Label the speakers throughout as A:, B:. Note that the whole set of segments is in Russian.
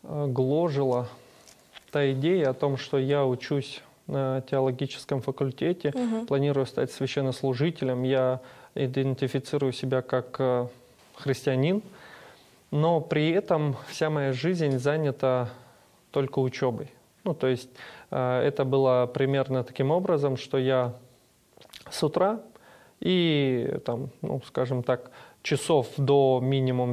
A: гложила та идея о том, что я учусь на теологическом факультете, планирую стать священнослужителем, я идентифицирую себя как христианин, но при этом вся моя жизнь занята только учебой. Ну, то есть это было примерно таким образом, что я с утра и, там, ну, скажем так, часов до минимум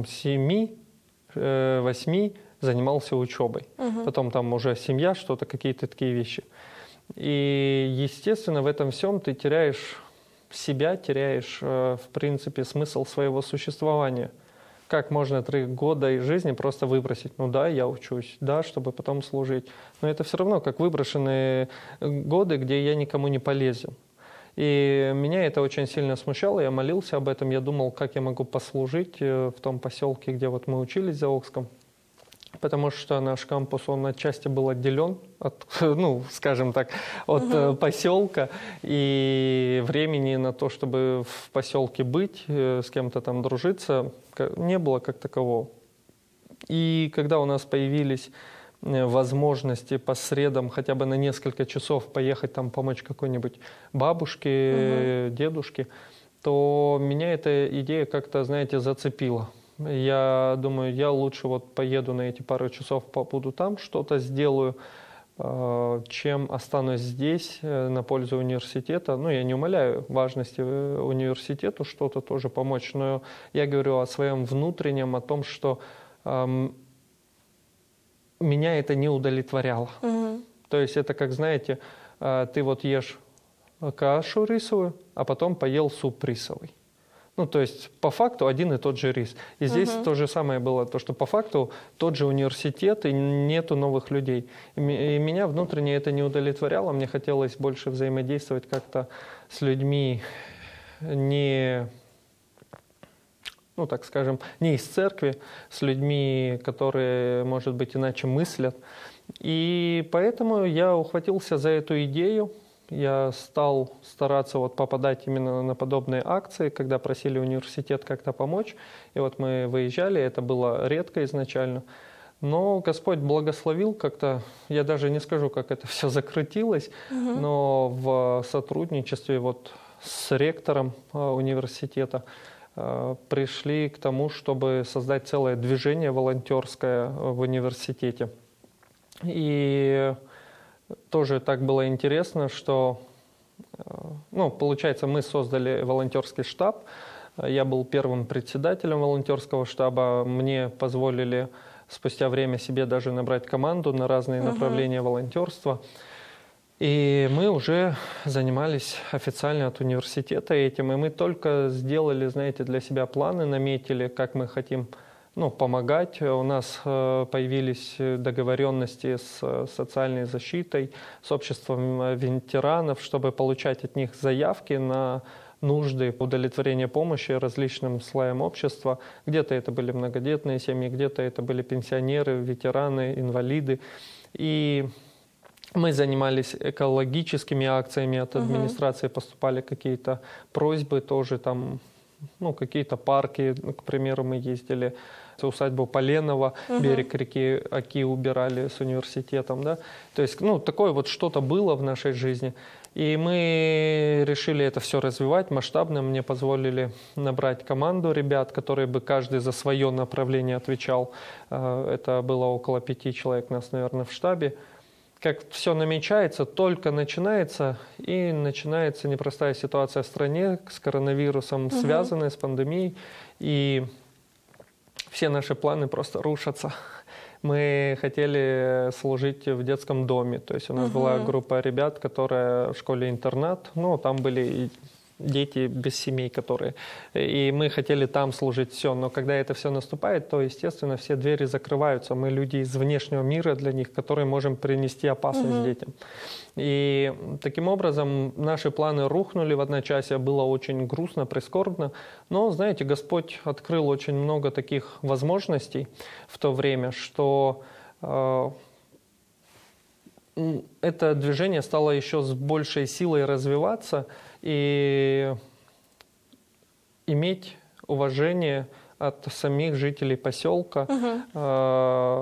A: 7-8 занимался учебой. Потом там уже семья, что-то, какие-то такие вещи. И, естественно, в этом всем ты теряешь себя, теряешь, в принципе, смысл своего существования. Как можно 3 года из жизни просто выбросить? Ну да, я учусь, да, чтобы потом служить. Но это все равно как выброшенные годы, где я никому не полезен. И меня это очень сильно смущало, я молился об этом, я думал, как я могу послужить в том поселке, где вот мы учились, Заокском. Потому что наш кампус, он отчасти был отделен от, ну, скажем так, от поселка, и времени на то, чтобы в поселке быть, с кем-то там дружиться, не было как такового. И когда у нас появились возможности по средам хотя бы на несколько часов поехать там помочь какой-нибудь бабушке, дедушке, то меня эта идея как-то, знаете, зацепила. Я думаю, я лучше вот поеду на эти пару часов, побуду там, что-то сделаю, чем останусь здесь на пользу университета. Ну, я не умаляю важности университету что-то тоже помочь, но я говорю о своем внутреннем, о том, что меня это не удовлетворяло. То есть это как, знаете, ты вот ешь кашу рисовую, а потом поел суп рисовый. Ну, то есть по факту один и тот же рис. И здесь то же самое было, то, что по факту тот же университет, и нету новых людей. И меня внутренне это не удовлетворяло, мне хотелось больше взаимодействовать как-то с людьми не, ну, так скажем, не из церкви, с людьми, которые, может быть, иначе мыслят. И поэтому я ухватился за эту идею. Я стал стараться вот попадать именно на подобные акции, когда просили университет как-то помочь. И вот мы выезжали, это было редко изначально. Но Господь благословил как-то, я даже не скажу, как это все закрутилось, но в сотрудничестве вот с ректором университета пришли к тому, чтобы создать целое движение волонтерское в университете. И тоже так было интересно, что, ну, получается, мы создали волонтерский штаб. Я был первым председателем волонтерского штаба. Мне позволили спустя время себе даже набрать команду на разные направления волонтерства. И мы уже занимались официально от университета этим. И мы только сделали, знаете, для себя планы, наметили, как мы хотим, ну, помогать. У нас появились договоренности с социальной защитой, с обществом ветеранов, чтобы получать от них заявки на нужды удовлетворения помощи различным слоям общества. Где-то это были многодетные семьи, где-то это были пенсионеры, ветераны, инвалиды. И мы занимались экологическими акциями, от администрации поступали какие-то просьбы тоже там, ну, какие-то парки, к примеру, мы ездили в усадьбу Поленова, берег реки Оки убирали с университетом, да. То есть, ну, такое вот что-то было в нашей жизни. И мы решили это все развивать масштабно. Мне позволили набрать команду ребят, которые бы каждый за свое направление отвечал. Это было около 5 человек у нас, наверное, в штабе. Как все намечается, только начинается, и начинается непростая ситуация в стране с коронавирусом, связанная с пандемией, и все наши планы просто рушатся. Мы хотели служить в детском доме, то есть у нас была группа ребят, которые в школе-интернат, ну, там были дети без семей, которые... И мы хотели там служить все, но когда это все наступает, то, естественно, все двери закрываются. Мы люди из внешнего мира для них, которые можем принести опасность детям. И таким образом наши планы рухнули в одночасье, было очень грустно, прискорбно. Но, знаете, Господь открыл очень много таких возможностей в то время, что это движение стало еще с большей силой развиваться и иметь уважение от самих жителей поселка,